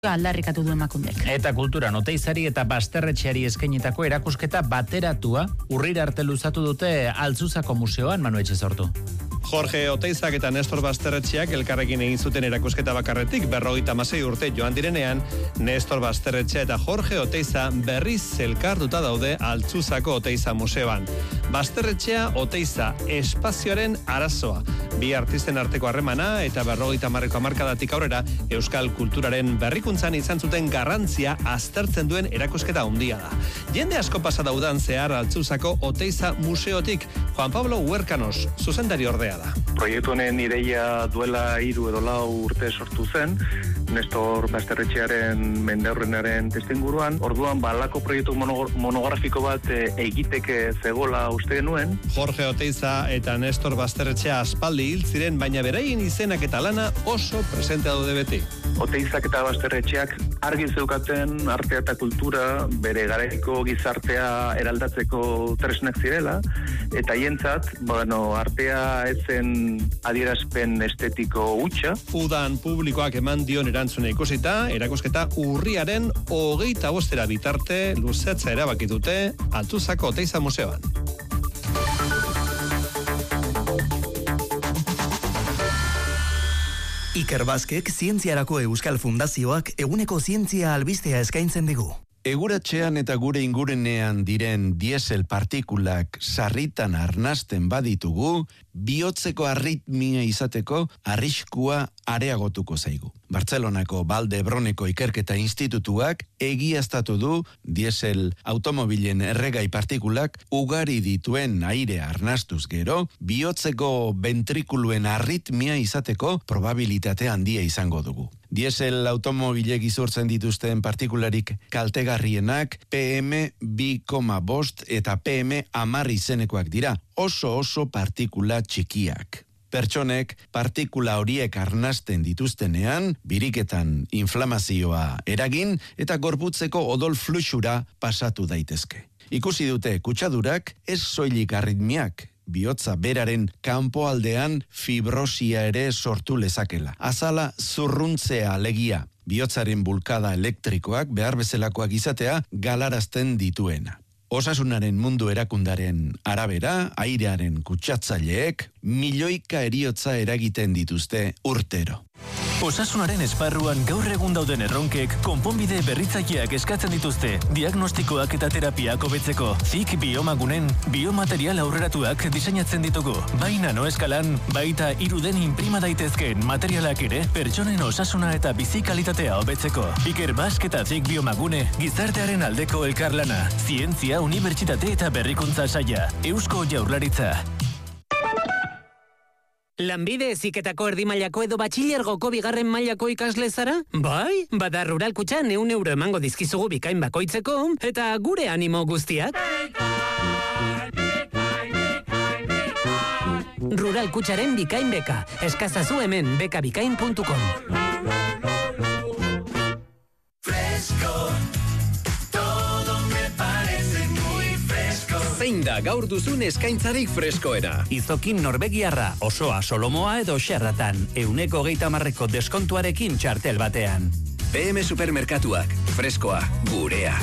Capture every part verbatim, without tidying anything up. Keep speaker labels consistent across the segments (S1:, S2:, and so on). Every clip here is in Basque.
S1: aldarrikatu du Emakundek.
S2: Eta kultura Oteizari eta Basterretxeari eskainitako erakusketa bateratua urrira arte luzatu dute Altzuzako museoan, Manu Etxezortu.
S3: Jorge Oteizak eta Nestor Basterretxeak elkarrekin egin zuten erakusketa bakarretik berrogeita hamasei urte joan direnean, Nestor Basterretxea eta Jorge Oteiza berriz elkartuta daude Altzuzako Oteiza museoan. Basterretxea Oteiza espazioaren arazoa. Bi artisten arteko harremana eta berrogeita hamarreko hamarkadatik aurrera euskal kulturaren berrikuntzan izan zuten garrantzia aztertzen duen erakusketa handia da. Jende asko pasa daudan zehar Altzuzako Oteiza museotik. Juan Pablo Huercanos, zuzendari ordea da.
S4: Proiektu honen ideia duela hiru edo lau urte sortu zen, Nestor Basterretxearen mendeurrenaren testuinguruan. Orduan balako proiektu monografiko bat egiteke zegola uste genuen.
S3: Jorge Oteiza eta Nestor Basterretxea aspaldi hil ziren, baina beraien izenak eta lana oso presente daude beti.
S4: Oteizak eta Basterretxeak argi zeukaten artea eta kultura bere garaiko gizartea eraldatzeko tresnak zirela, eta hientzat, bueno, artea ezen adierazpen estetiko hutsa.
S3: Udan publikoak eman dion erantzuna ikusita, erakusketa urriaren hogeita bostera bitarte luzetza erabaki dute Altzuzako Oteiza museoan.
S5: Iker Bazkek Zientziarako Euskal Fundazioak eguneko zientzia albistea eskaintzen digu.
S6: Eguratxean eta gure ingurenean diren diesel partikulak sarritan arnasten baditugu, bihotzeko arritmia izateko arriskua areagotuko zaigu. Bartzelonako Valdebroneko Ikerketa Institutuak egiaztatu du diesel automobilen erregai partikulak ugari dituen aire arnastuz gero, bihotzeko ventrikuluen arritmia izateko probabilitate handia izango dugu. Diesel automobilek izurtzen dituzten partikularik kaltegarrienak P M bi koma bost eta P M hamar izenekoak dira, oso oso partikula txikiak. Pertsonek partikula horiek arnasten dituztenean, biriketan inflamazioa eragin eta gorputzeko odol fluxura pasatu daitezke. Ikusi dute kutsadurak ez soilik arritmiak, bihotza beraren kanpoaldean fibrosia ere sortu lezakela. Azala zurruntzea alegia, bihotzaren bulkada elektrikoak behar bezalakoak izatea galarazten dituena. Osasunaren mundu erakundaren arabera, airearen kutsatzaileek milioika heriotza eragiten dituzte urtero.
S7: Osasunaren esparruan gaur egun dauden erronkek konponbide berritzaileak eskatzen dituzte diagnostikoak eta terapiak hobetzeko. Zik Biomagunen biomaterial aurreratuak diseinatzen ditugu. Bai nanoeskalan, baita iruden inprima daitezkeen materialak ere pertsonen osasuna eta bizikalitatea hobetzeko. Iker Bask eta Zik Biomagune gizartearen aldeko elkarlana. Zientzia, unibertsitate eta berrikuntza saia. Eusko Jaurlaritza.
S8: Lanbide heziketako erdi mailako edo batxilergoko bigarren mailako ikasle zara? Bai, bada Rural Kutxan ehun euro emango dizkizugu bikain bakoitzeko, eta gure animo guztiak. Rural Kutxaren bikain beka. Eskazazu hemen bekabikain puntu com.
S9: Zein da gaur duzun eskaintzarik freskoena?
S7: Izokin norbegiarra, osoa, solomoa edo xerratan, euneko geita marreko deskontuarekin txartel batean.
S9: P M Supermerkatuak, freskoa, gurea.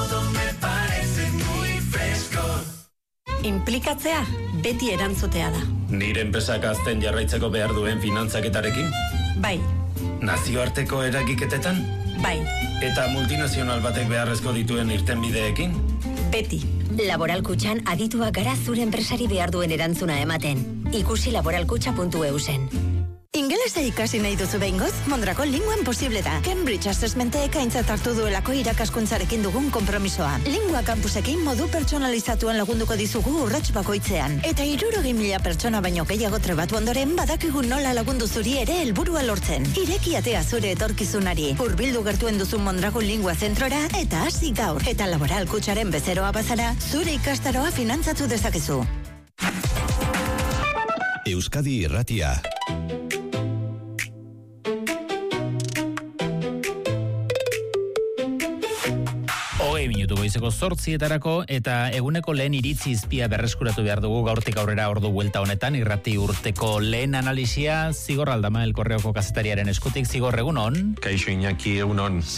S10: Inplikatzea, beti erantzutea da.
S11: Nire enpresak azten jarraitzeko behar duen finantzaketarekin?
S10: Bai.
S11: Nazioarteko eragiketetan?
S10: Bai.
S11: Eta multinazional batek beharrezko dituen irtenbideekin?
S10: Beti. Laboral Kutxan adituak gara zure enpresari behar duen erantzuna ematen. Ikusi laboralkutxa puntu e u zen.
S12: Ingelesa ikasi nahi duzu behingoz, Mondragon Linguan posible da. Cambridge Assessmentek aintzat hartu duelako irakaskuntzarekin dugun konpromisoa. Lingua campusekin modu pertsonalizatuan lagunduko dizugu urrats bakoitzean. Eta hirurogei mila pertsona baino gehiago trebatu ondoren badakigu nola lagundu zuri ere helburua lortzen. Ireki atea zure etorkizunari. Hurbildu gertuen duzu Mondragon Lingua zentrora eta hasi gaur. Eta Laboral Kutxaren bezeroa bazara, zure ikastaroa finantzatu dezakezu.
S13: Euskadi Irratia.
S2: hogei minutu goizeko zortzietarako, eta eguneko lehen iritzi izpia berreskuratu behar dugu gaurtik aurrera ordu buelta honetan, irrati urteko lehen analisia, Zigor Aldama, El Correoko kazetariaren eskutik. Zigor, egunon?
S1: Kaixo Iñaki, egunon.